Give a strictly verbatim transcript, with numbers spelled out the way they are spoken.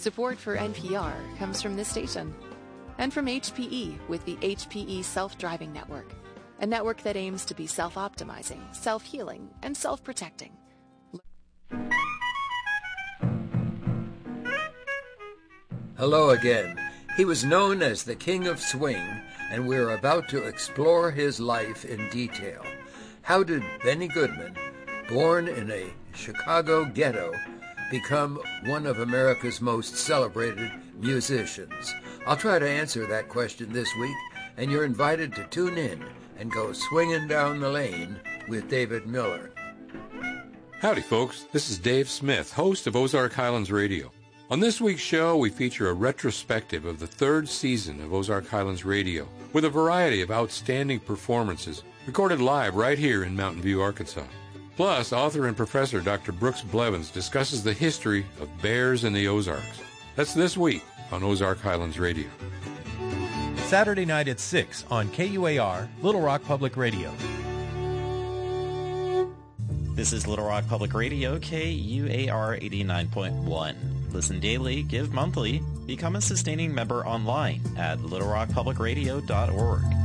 Support for N P R comes from this station and from H P E with the H P E Self-Driving Network, a network that aims to be self-optimizing, self-healing, and self-protecting. Hello again. He was known as the King of Swing, and we're about to explore his life in detail. How did Benny Goodman, born in a Chicago ghetto, become one of America's most celebrated musicians? I'll try to answer that question this week, and you're invited to tune in and go swinging down the lane with David Miller. Howdy, folks. This is Dave Smith, host of Ozark Highlands Radio. On this week's show, we feature a retrospective of the third season of Ozark Highlands Radio with a variety of outstanding performances recorded live right here in Mountain View, Arkansas. Plus, author and professor Doctor Brooks Blevins discusses the history of bears in the Ozarks. That's this week on Ozark Highlands Radio. Saturday night at six on K U A R, Little Rock Public Radio. This is Little Rock Public Radio, K U A R eighty-nine point one. Listen daily, give monthly, become a sustaining member online at little rock public radio dot org.